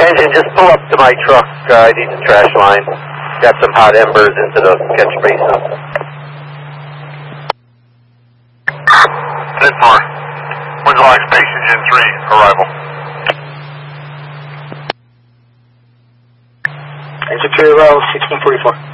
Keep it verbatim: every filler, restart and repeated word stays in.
Engine, just pull up to my truck. Uh, I need the trash line. Got some hot embers into the catch basin. Ditmar, Winslow Space Engine three, arrival. Engine three, arrival, sixteen forty-four.